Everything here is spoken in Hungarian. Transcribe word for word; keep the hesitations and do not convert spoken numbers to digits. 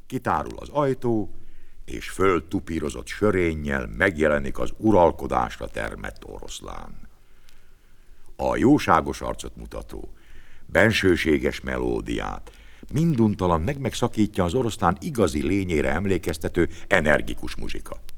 kitárul az ajtó, és föltupírozott sörénnyel megjelenik az uralkodásra termett oroszlán. A jóságos arcot mutató, bensőséges melódiát minduntalan meg megszakítja az oroszlán igazi lényére emlékeztető energikus muzsika.